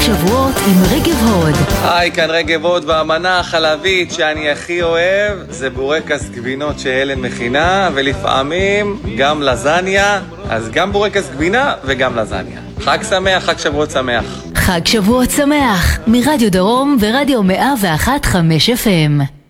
שבועות עם רגב הוד. היי, כאן רגב הוד, והמנה החלבית שאני הכי אוהב זה בורקס גבינות שהלן מכינה, ולפעמים גם לזניה, אז גם בורקס גבינה וגם לזניה. חג שמח, חג שבועות שמח. חג שבועות שמח, מרדיו דרום ורדיו 101.5 FM.